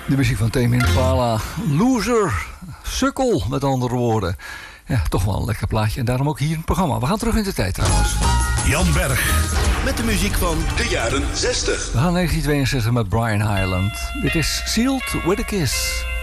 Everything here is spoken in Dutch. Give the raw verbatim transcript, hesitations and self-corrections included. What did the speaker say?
De muziek van Tame Impala. Loser. Sukkel, met andere woorden. Ja, toch wel een lekker plaatje. En daarom ook hier in het programma. We gaan terug in de tijd trouwens. Jan Berg. Met de muziek van de jaren zestig. We gaan negentien tweeënzestig met Brian Hyland. Dit is Sealed with a Kiss.